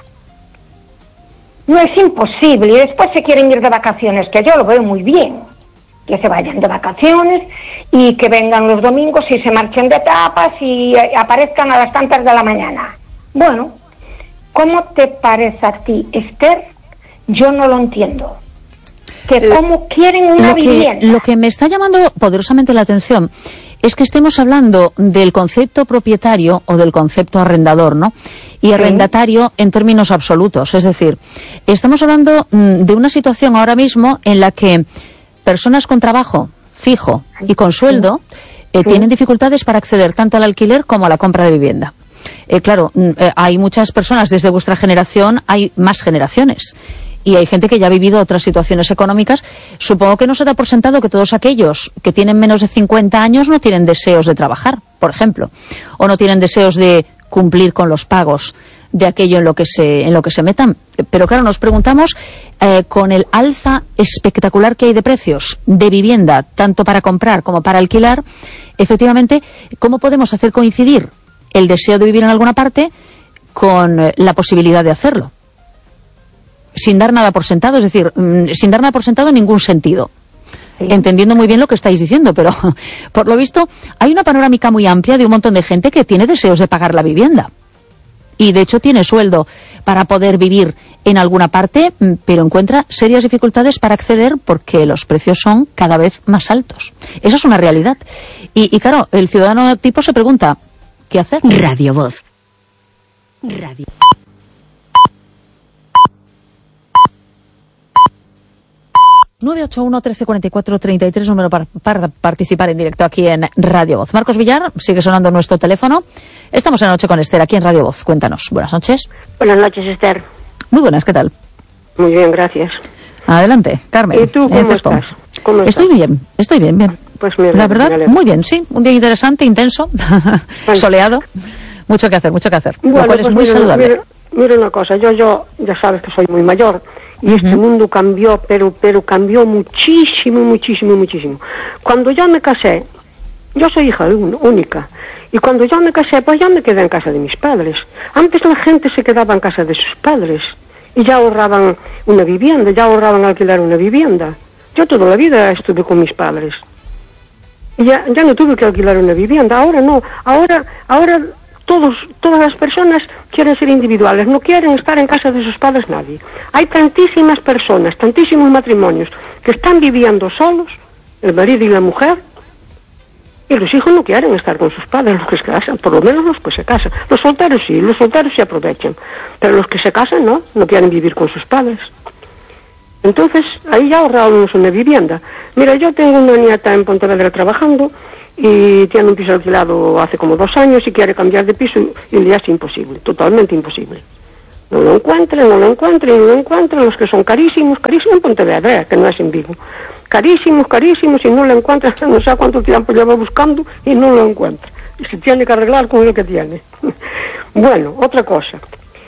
No, es imposible. Y después se quieren ir de vacaciones, que yo lo veo muy bien. Que se vayan de vacaciones y que vengan los domingos y se marchen de tapas y aparezcan a las tantas de la mañana. Bueno, ¿cómo te parece a ti, Esther? Yo no lo entiendo. Que cómo quieren una lo que, vivienda. Lo que me está llamando poderosamente la atención es que estemos hablando del concepto propietario o del concepto arrendador, ¿no? Y arrendatario en términos absolutos. Es decir, estamos hablando mm, de una situación ahora mismo en la que personas con trabajo fijo y con sueldo eh, sí. tienen dificultades para acceder tanto al alquiler como a la compra de vivienda. Eh, claro, eh, hay muchas personas desde vuestra generación, hay más generaciones. Y hay gente que ya ha vivido otras situaciones económicas. Supongo que no se da por sentado que todos aquellos que tienen menos de cincuenta años no tienen deseos de trabajar, por ejemplo, o no tienen deseos de cumplir con los pagos de aquello en lo que se en lo que se metan. Pero claro, nos preguntamos, eh, con el alza espectacular que hay de precios de vivienda, tanto para comprar como para alquilar, efectivamente, ¿cómo podemos hacer coincidir el deseo de vivir en alguna parte con eh, la posibilidad de hacerlo? Sin dar nada por sentado, es decir, mmm, sin dar nada por sentado en ningún sentido. Sí. Entendiendo muy bien lo que estáis diciendo, pero por lo visto hay una panorámica muy amplia de un montón de gente que tiene deseos de pagar la vivienda. Y de hecho tiene sueldo para poder vivir en alguna parte, pero encuentra serias dificultades para acceder porque los precios son cada vez más altos. Eso es una realidad. Y, y claro, el ciudadano tipo se pregunta, ¿qué hacer? Radio Voz. Radio. nueve ocho uno, trece cuarenta y cuatro, treinta y tres, número para, para participar en directo aquí en Radio Voz. Marcos Villar, sigue sonando nuestro teléfono. Estamos en la noche con Esther, aquí en Radio Voz. Cuéntanos. Buenas noches. Buenas noches, Esther. Muy buenas, ¿qué tal? Muy bien, gracias. Adelante, Carmen. ¿Y tú cómo estás? ¿Cómo estás? Estoy bien, estoy bien, bien. Pues mira, la verdad, muy bien, sí. Un día interesante, intenso, bueno. soleado. Mucho que hacer, mucho que hacer. Bueno, lo cual pues es muy mira, saludable. Mira, mira una cosa, yo, yo, ya sabes que soy muy mayor. Y uh-huh. este mundo cambió, pero, pero cambió muchísimo, muchísimo, muchísimo. Cuando yo me casé, yo soy hija única, y cuando yo me casé, pues ya me quedé en casa de mis padres. Antes la gente se quedaba en casa de sus padres, y ya ahorraban una vivienda, ya ahorraban alquilar una vivienda. Yo toda la vida estuve con mis padres. Y ya, ya no tuve que alquilar una vivienda, ahora no, ahora, ahora... Todos, todas las personas quieren ser individuales, no quieren estar en casa de sus padres nadie. Hay tantísimas personas, tantísimos matrimonios que están viviendo solos, el marido y la mujer, y los hijos no quieren estar con sus padres, los que se casan, por lo menos los que se casan. Los solteros sí, los solteros se aprovechan, pero los que se casan no, no quieren vivir con sus padres. Entonces, ahí ya ahorramos una vivienda. Mira, yo tengo una nieta en Pontevedra trabajando, y tiene un piso alquilado hace como dos años y quiere cambiar de piso y le es imposible, totalmente imposible. No lo encuentran, no lo encuentran, no lo encuentran, los que son carísimos, carísimos en Pontevedra, que no es en Vigo. Carísimos, carísimos y no lo encuentran, no sé cuánto tiempo lleva buscando y no lo encuentra. Y se tiene que arreglar con lo que tiene. Bueno, otra cosa.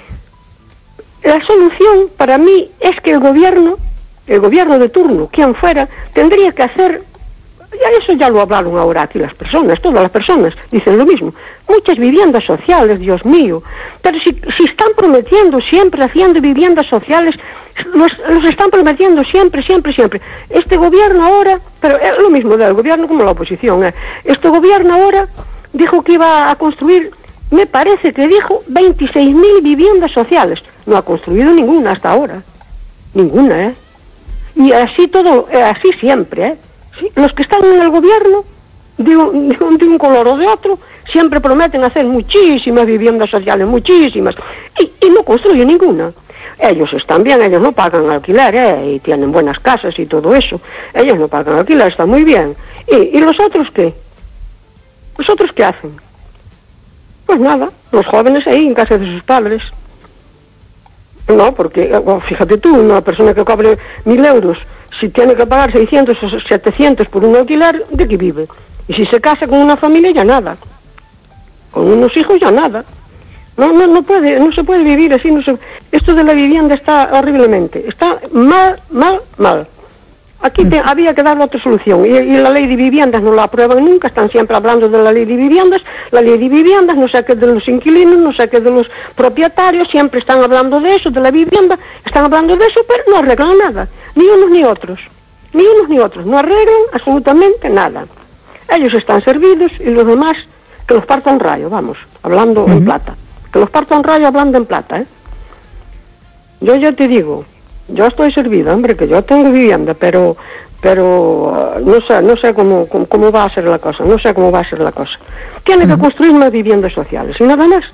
La solución para mí es que el gobierno, el gobierno de turno, quien fuera, tendría que hacer... Ya eso ya lo hablaron ahora aquí las personas, todas las personas dicen lo mismo. Muchas viviendas sociales, Dios mío. Pero si, si están prometiendo siempre, haciendo viviendas sociales, los, los están prometiendo siempre, siempre, siempre. Este gobierno ahora, pero es lo mismo del gobierno como la oposición, ¿eh? Este gobierno ahora dijo que iba a construir me parece que dijo veintiséis mil viviendas sociales. No ha construido ninguna hasta ahora. Ninguna, ¿eh? Y así todo, eh, así siempre, ¿eh? Sí, los que están en el gobierno, de un, de, un, de un color o de otro, siempre prometen hacer muchísimas viviendas sociales, muchísimas, y, y no construyen ninguna. Ellos están bien, ellos no pagan alquiler, ¿eh? Y tienen buenas casas y todo eso. Ellos no pagan alquiler, está muy bien. ¿Y, y los otros qué? ¿Los otros qué hacen? Pues nada, los jóvenes ahí en casa de sus padres. No, porque, oh, fíjate tú, una persona que cobre mil euros, si tiene que pagar seiscientos o setecientos por un alquiler, ¿de qué vive? Y si se casa con una familia, ya nada. Con unos hijos, ya nada. No, no, no puede, no se puede vivir así. No se... Esto de la vivienda está horriblemente. Está mal, mal, mal. Aquí te, había que darle otra solución. Y, y la ley de viviendas no la aprueban nunca. Están siempre hablando de la ley de viviendas. La ley de viviendas, no sé qué de los inquilinos, no sé qué de los propietarios. Siempre están hablando de eso, de la vivienda. Están hablando de eso, pero no arreglan nada. Ni unos ni otros. Ni unos ni otros. No arreglan absolutamente nada. Ellos están servidos y los demás que los parta un rayo, vamos, hablando uh-huh. en plata. Que los parta un rayo hablando en plata, ¿eh? Yo ya te digo, yo estoy servida, hombre, que yo tengo vivienda, pero pero uh, no sé, no sé cómo, cómo, cómo va a ser la cosa, no sé cómo va a ser la cosa. Tiene uh-huh. que construir más viviendas sociales, y nada más.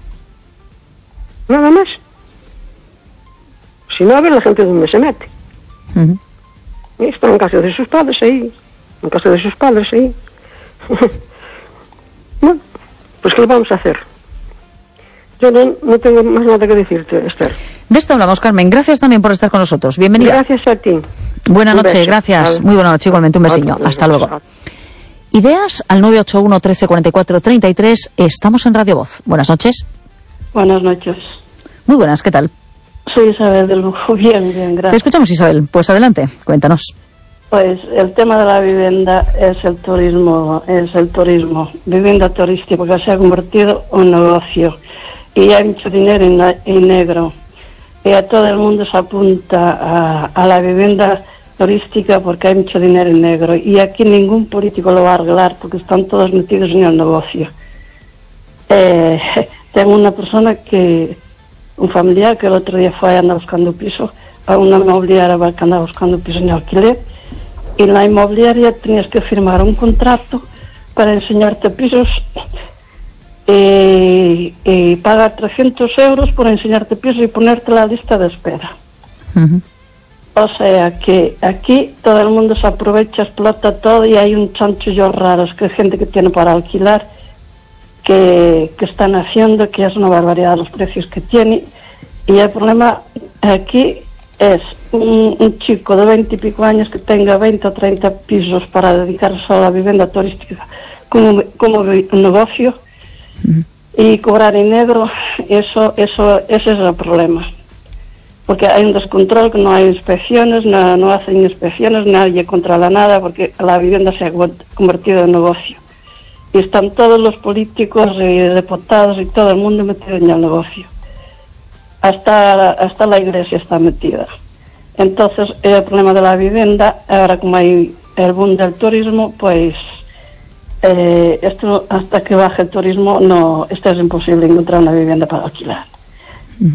Nada más. Si no, a ver la gente dónde se mete. Uh-huh. Y están en casa de sus padres ahí, en casa de sus padres ahí. Bueno, pues ¿qué vamos a hacer? Yo no, no tengo más nada que decirte, Esther. De esto hablamos, Carmen. Gracias también por estar con nosotros. Bienvenida. Gracias a ti. Buena noche, gracias. Vale. Muy buena noche, igualmente. Un besiño. Vale, hasta luego. Vale. Ideas al nueve ocho uno, trece, cuarenta y cuatro, treinta y tres. Estamos en Radio Voz. Buenas noches. Buenas noches. Muy buenas, ¿qué tal? Soy Isabel del Lujo. Bien, bien, gracias. Te escuchamos, Isabel. Pues adelante, cuéntanos. Pues el tema de la vivienda es el turismo, es el turismo, vivienda turística, porque se ha convertido en un negocio y hay mucho dinero en, la, en negro. Y a todo el mundo se apunta a, a la vivienda turística porque hay mucho dinero en negro. Y aquí ningún político lo va a arreglar porque están todos metidos en el negocio. Eh, tengo una persona que, un familiar que el otro día fue a andar buscando piso, a una inmobiliaria que andaba buscando piso en alquiler. Y en la inmobiliaria tenías que firmar un contrato para enseñarte pisos y, y pagar trescientos euros por enseñarte pisos y ponerte la lista de espera. Uh-huh. O sea que aquí todo el mundo se aprovecha, explota todo y hay un chanchullo raro, es que hay gente que tiene para alquilar que, que están haciendo, que es una barbaridad los precios que tiene. Y el problema aquí es un, un chico de veinte y pico años que tenga veinte o treinta pisos para dedicarse a la vivienda turística como, como un negocio uh-huh. y cobrar en negro, eso, eso, ese es el problema. Porque hay un descontrol, que no hay inspecciones, no, no hacen inspecciones, nadie controla nada porque la vivienda se ha convertido en negocio. Y están todos los políticos y diputados y todo el mundo metido en el negocio. Hasta, hasta la iglesia está metida. Entonces, el problema de la vivienda, ahora como hay el boom del turismo, pues eh, esto hasta que baje el turismo, no, esto es imposible encontrar una vivienda para alquilar. Mm.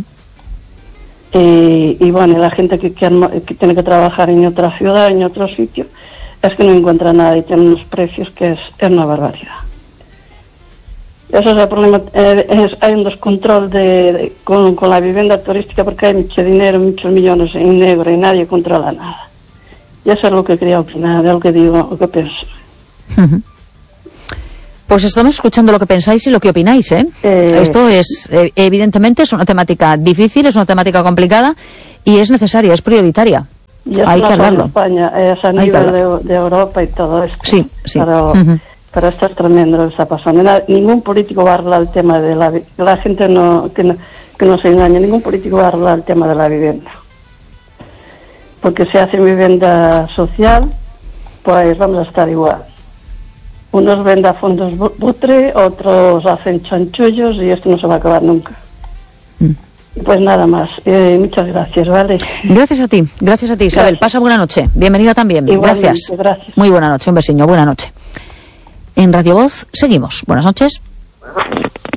Y, y bueno, la gente que, que, que tiene que trabajar en otra ciudad, en otro sitio, es que no encuentra nada y tiene unos precios que es, es una barbaridad. Ese es el problema, eh, es, hay un descontrol de, de, con, con la vivienda turística porque hay mucho dinero, muchos millones en negro y nadie controla nada. Y eso es lo que quería opinar, de lo que digo, lo que pienso. Uh-huh. Pues estamos escuchando lo que pensáis y lo que opináis, ¿eh? eh... Esto es, eh, evidentemente, es una temática difícil, es una temática complicada y es necesaria, es prioritaria. Hay que hablarlo. En España, es a nivel de, de Europa y todo esto. Sí, sí. Pero, uh-huh. pero esto es tremendo lo que está pasando. Ningún político va a arreglar el tema de la vivienda. La gente no, que no, que no se engañe, ningún político va a arreglar el tema de la vivienda. Porque si hacen vivienda social, pues vamos a estar igual. Unos venden fondos butre, otros hacen chanchullos y esto no se va a acabar nunca. Mm. Pues nada más. Eh, muchas gracias, ¿vale? Gracias a ti, gracias a ti, Isabel. Gracias. Pasa buena noche. Bienvenida también. Igualmente, gracias. gracias. Muy buena noche, un besiño, buena noche. En Radio Voz seguimos. Buenas noches.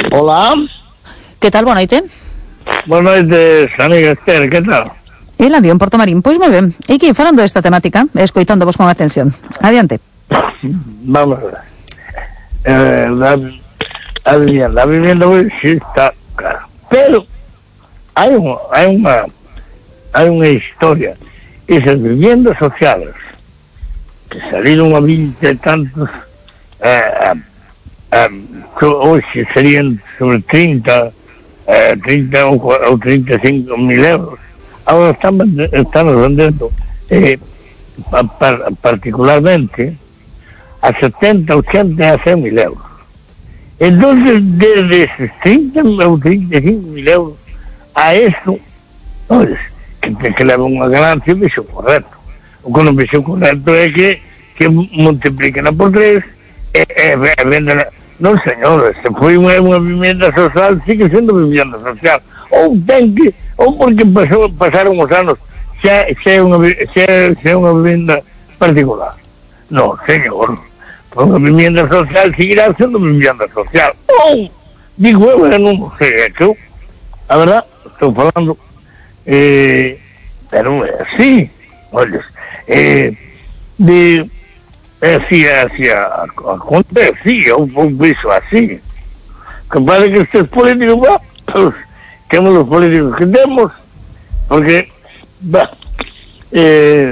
Hola. Que tal, boa noite? Boa noite, amiga Esther, que tal? Eladio, en Porto Marín. Pois moi ben. E que, falando desta temática, escoitándovos con atención. Adiante. Vamos a ver. Eh, la, a vivienda, la vivienda hoy sí está cara. Pero hay, un, hay una hay una historia. Esas viviendas sociales que salieron a veinte tantos, eh, eh, hoy serían sobre treinta, eh, treinta o, o treinta y cinco mil euros. Ahora están, están vendiendo eh, pa, pa, particularmente a setenta, ochenta, a cien mil euros. Entonces, desde esos treinta o treinta y cinco mil euros a eso, oye, que te que leva unha ganancia, vexo correcto. O que non vexo correcto é que, que multipliquen por tres e, e, e venden. Non, señor, se foi unha, unha vivienda social, sigue sendo vivienda social. Ou ten que, ou porque pasou, pasaron os anos, xa, xa, é unha, xa, xa é unha vivienda particular. Non, señor, por unha vivienda social seguirá sendo vivienda social. Ou, digo eu, eu non sei, é que eu, a verdad, estou falando, eh, pero é así, olha, eh, de, é así, é así, acontece, eu vexo así, que parece que estes políticos, bah, pues, temos os políticos que temos, porque, bah, eh,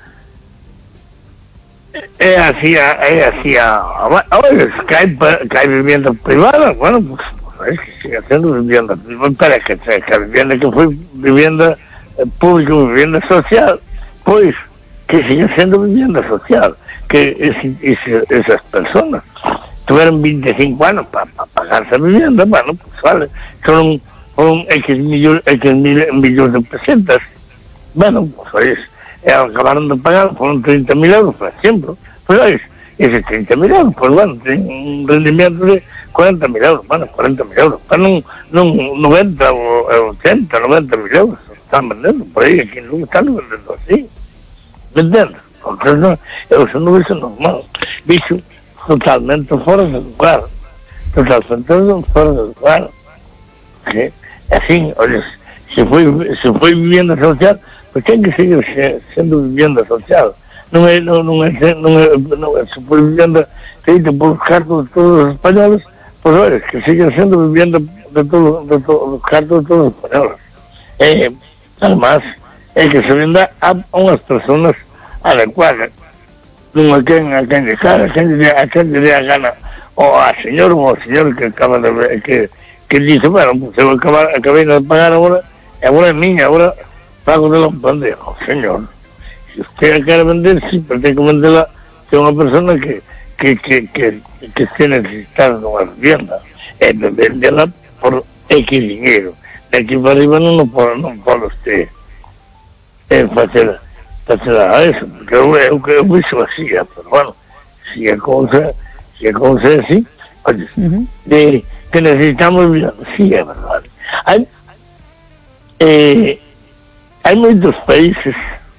é así, é así, olha, que hai, que hai vivienda privada, bueno, pues, es que sigue sendo vivienda privada, para que, que a vivienda que foi vivienda pública, vivienda social, pois, que sigue sendo vivienda social, que ese, ese, esas personas tuvieron veinticinco anos para pa pagarse a vivienda, bueno, pues vale, son un X millones, X mil, millones de pesetas, bueno, pues es, acabaron de pagar, fueron treinta mil euros, por ejemplo, pero es, esos treinta mil euros, pues bueno, tienen un rendimiento de cuarenta mil euros, bueno, cuarenta mil euros, pero non, non noventa o ochenta, noventa mil euros están vendiendo, por aí, aquí no están vendiendo así, ¿me entiendes? Porque no, eso no es normal, bicho, totalmente fora de lugar, totalmente fora de lugar, ¿sí? Así, oye, se foi, se foi vivienda social, pues ten que seguir sendo vivienda social, non é, non, non é, non é, non é, se foi vivienda feita por os cartos de todos os españoles, pues oye, que sigue sendo vivienda de todos de todo, os cartos de todos os españoles. Eh, además, é que se venda a unhas personas adecuadas, non a quen, a quen de cara, a quen de, a quen de a gana, ou a señor ou ao señor que acaba de ver, que que dice, bueno, pues eu acabar, acabei de pagar agora, e agora é miña, agora pago de la bandeja, oh, señor. Se usted a quer vender, sí, pero ten que vendela que é unha persona que que, que, que, que se necesitada dunha vivienda, e de vendela por X dinero. De aquí para arriba non o pode, non pode usted eh, facer, facer a eso, porque eu, eu, eu vexo así, pero bueno, si a cousa, si a cousa é así, oye, uh-huh. de que necesitamos vivienda, sí, é verdade. Hai, eh, hai moitos países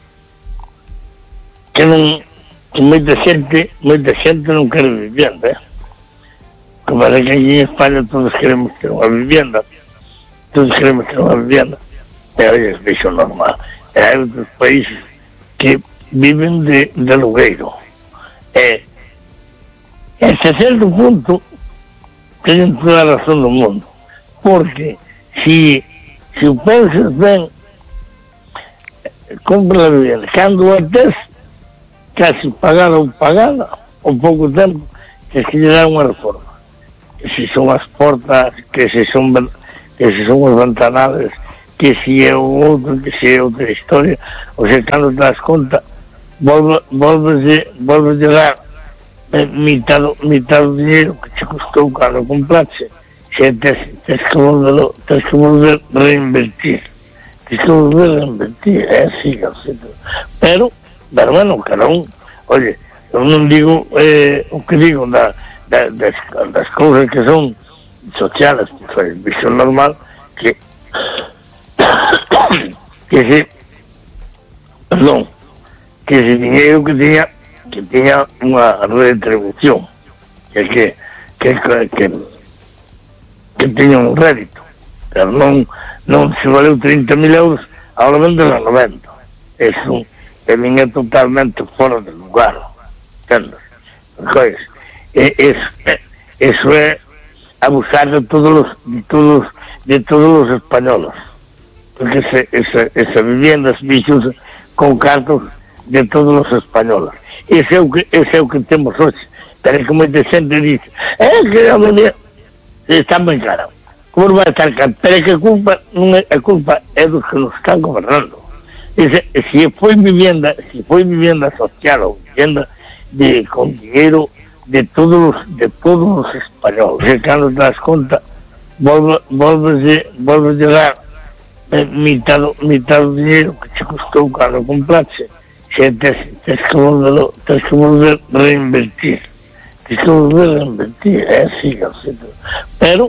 que non, que moita xente, moita xente non quere vivienda, eh? Que parece que aquí en España todos queremos ter unha vivienda, todos queremos ter unha vivienda, e oye, é iso normal. E hai outros países que viven de, de alugueiro, e, e a certo punto teñen toda a razón do mundo, porque si, si o pensas ben, compra a vivienda, cando a tes casi pagada ou pagada, ou pouco tempo, que se lle dá unha reforma, que se son as portas, que se son que se son os ventanales, que se é o outro, que se é outra historia, ou se cando te das conta, volves volves volves a dar mitad, mitad do dinheiro que te custou cando compraste, se tes, tes que volver tes que volver reinvertir tes que volver reinvertir é así, así pero, pero bueno, cada un oye, eu non digo eh, o que digo da, da, das, das cousas que son sociales, pues, visto normal que que se perdón que ese dinheiro que tiña que tenha unha retribución, que que que que que tiñan un rédito, pero non, non se valeu trinta mil euros, ahora vende a noventa. Eso, de min é totalmente fora de lugar, entendes? Pois, eso, eso é abusar de todos os, de todos, de todos os españoles, porque ese, esa, esa vivienda se fixo con cartos de todos os españoles. Ese é o que, ese é o que temos hoxe. Pero é que moita xente dice, é que a media está moi cara. Como vai estar cara? Pero é que a culpa, non é, a culpa é dos que nos están gobernando. Ese, se foi vivienda, se foi vivienda social ou vivienda de, con dinheiro de todos, de todos os españoles. E cando te das conta, volve, volve, volve llegar eh, mitad, mitad do dinheiro que te custou cando compraste, que tes, tes que volver, tes que volver reinvertir. Tens que volver a reinvertir, é así, pero